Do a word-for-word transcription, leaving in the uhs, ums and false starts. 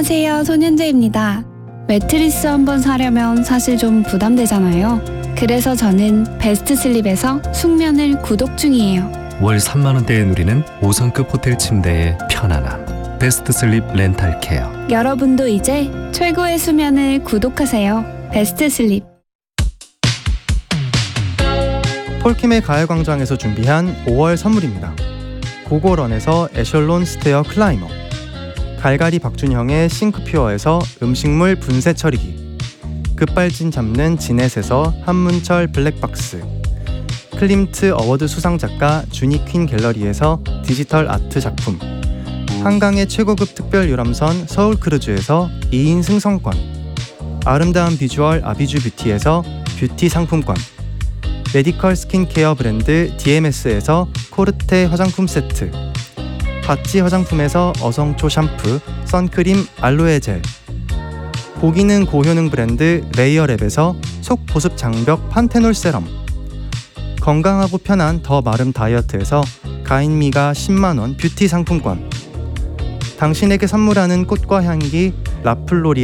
안녕하세요, 손현재입니다. 매트리스 한번 사려면 사실 좀 부담되잖아요. 그래서 저는 베스트 슬립에서 숙면을 구독 중이에요. 월 삼만 원대에 누리는 오 성급 호텔 침대의 편안함. 베스트 슬립 렌탈 케어. 여러분도 이제 최고의 수면을 구독하세요. 베스트 슬립. 폴킴의 가을광장에서 준비한 오월 선물입니다. 고고런에서 에셜론 스테어 클라이머, 갈갈이 박준형의 싱크퓨어에서 음식물 분쇄 처리기, 급발진 잡는 지넷에서 한문철 블랙박스, 클림트 어워드 수상작가 주니퀸 갤러리에서 디지털 아트 작품, 한강의 최고급 특별 유람선 서울크루즈에서 이 인 승선권, 아름다운 비주얼 아비주 뷰티에서 뷰티 상품권, 메디컬 스킨케어 브랜드 디엠에스에서 코르테 화장품 세트, 바찌 화장품에서 어성초 샴푸, 선크림, 알로에 젤, 고기능 고효능 브랜드 레이어랩에서 속보습 장벽 판테놀 세럼, 건강하고 편한 더 마름 다이어트에서 가인미가 십만 원 뷰티 상품권, 당신에게 선물하는 꽃과 향기 라플로리아